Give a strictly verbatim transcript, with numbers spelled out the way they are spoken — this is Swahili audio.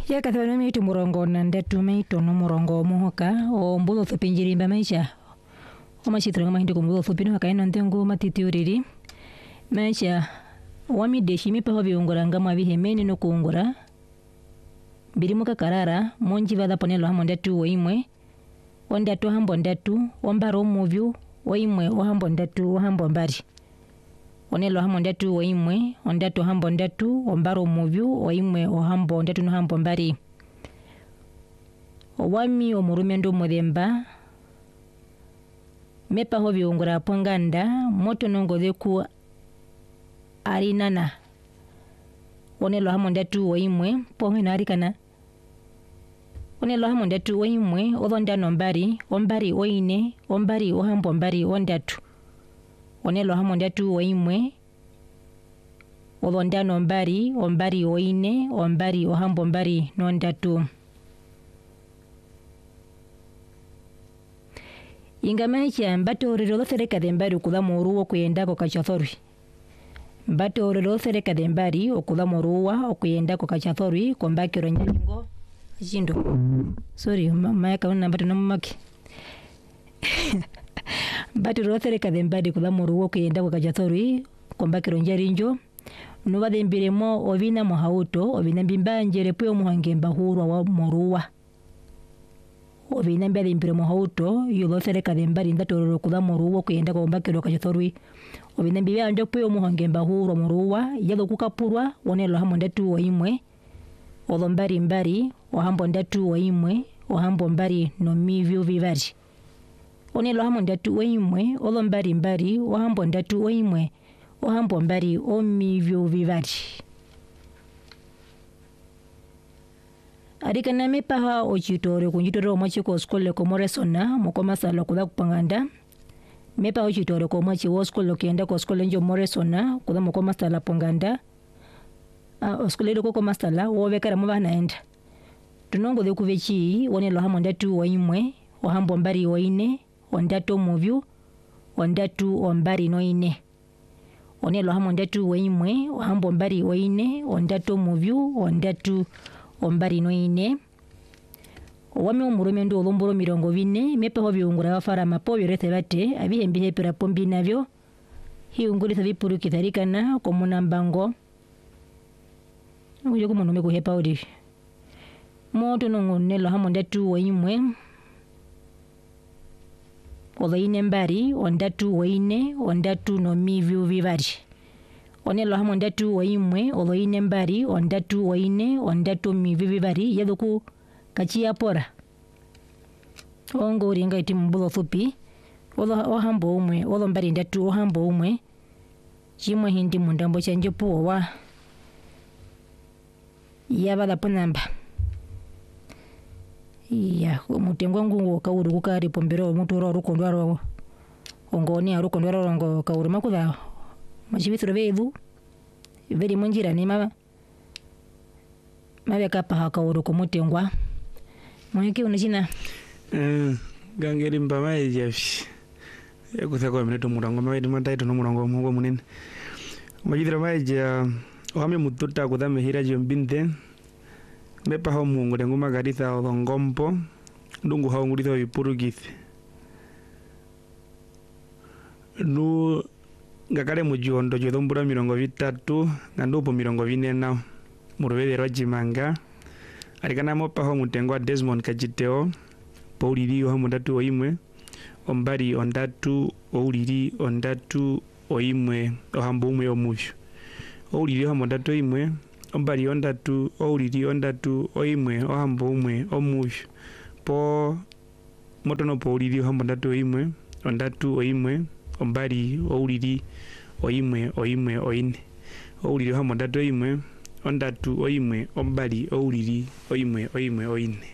ya kathano mitu murongo na ndatu mitu no murongo muhoka o mbulo thupinjiri mba maisha o machitro ngama hindi ko mbulo thupino hakaino ntengu matitiuriri maisha wami deshi mipa ho biungura ngama bihemeni no kuungura birimu kakarara monji vada ponelo hamo ndatu wo imwe ondatu hambo ndatu ombaro muvyu wo imwe o hambo ndatu o hambo mbari onelo hamo ndatu wo imwe ondatu hambo ndatu ombaro muvyu wo imwe o hambo ndatu no hambo mbari wami omurume ndo mudemba mepa ho biungura ponganda moto nongode ku arinana onelo hamo ndatu wo imwe ponge na arikana onelo hamo ndatu wo imwe odonda nombari ombari oine ombari ohambo mbari ondatu onelo hamo ndatu wo imwe odonda nombari ombari oine ombari ohambo mbari nondatu ingamaisha mbatorero losereka dembari okuda moru okuyenda ko kachathorwi mbatorero losereka dembari okuda moruwa okuyenda ko kachathorwi kombakiro nyalingo jindo sorry maeka una mbato no maki mbatorero losereka dembari okuda moruwa okuyenda ko kachathorwi kombakiro nyalingo nuba dembiremo obina mohauto obina mbimbanjere pwe omuhangemba hurwa wa moruwa obina mbya dembire mohauto yulo sereka dembari ndatorero kuda moruwa kuyenda ko mbakiro kachathorwi obina mbya anje pwe omuhangemba hurwa moruwa yelo kukapurwa onelo hamo ndatu wo imwe odombari mbari ohambo ndatu wo imwe ohambo mbari no mivyo vivari onelo hamo ndatu wo imwe odombari mbari ohambo ndatu wo imwe ohambo mbari o mivyo vivari arika na mepa ha ochitore kunjitore omachi ko skole ko moresona mukoma sala kuda kupanganda mepa ochitore ko omachi wo skole kienda ko skole njo moresona kuda mukoma sala ponganda a uh, skole ko ko masala wo bekara mu bana enda tunongo de kuvechi wonelo hamo ndatu wo imwe ohambo mbari wo ine ondatu muvyu ondatu ombari no ine onelo hamo ndatu wo imwe ohambo mbari wo ine ondatu muvyu ondatu ombari no ine wami omurume ndo olomboro mirongo bine mepa ho biungura bafara mapo birete bate abihembi hepera pombi navyo hiunguri thabi puru kitharikana komuna mbango uyo kumuntu meko hepa odi moto no nelo hamo ndatu wo imwe odaine mbari ondatu wo ine ondatu no mivyu vivari onelo hamo ndatu wo imwe oloine mbari ondatu wo ine ondatu mivyu vivari yeduku kachia pora ongo uringa iti mbulo thupi olo ohambo umwe olo mbari ndatu ohambo umwe chimwe hindi mundambo chanje puo wa yabala ponamba iya mutengo ngungu kauru kukari pombero muturo rukondo aro ongoni arukondo aro ngo kauru makuda machibitro vedu veri munjira ni mama mabe kapa hakauru kumutengwa mweke unachina eh gangeri mbama ejafi yakuthako minuto murango mabe mataito no murango mungo munene majidra maija wame mututa kudame hira jombinte mepa ho mungu dengu magarita odongompo ndungu ha ngurito bipurugith nu ngakare mujondo jodombura mirongo bitatu ngandupo mirongo bine na murubere rwajimanga arikana mopa ho mutengwa Desmond Kajiteo pauliri ho mundatu oimwe ombari ondatu ouliri ondatu oimwe ohambo umwe omuvyo ouliri ho mundatu oimwe ombari ondatu ouliri ondatu oimwe ohambo umwe omuvyo po motono pauliri ho mundatu oimwe ondatu oimwe ombari ouliri oimwe oimwe oine ouliri hamo ndatu oimwe ondatu oimwe ombari ouliri oimwe oimwe oine